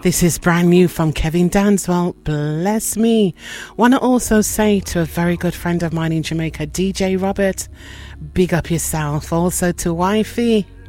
This is brand new from Kevin Danswell, Bless Me. Want to also say to a very good friend of mine in Jamaica, DJ Robert, big up yourself. Also to Wifey,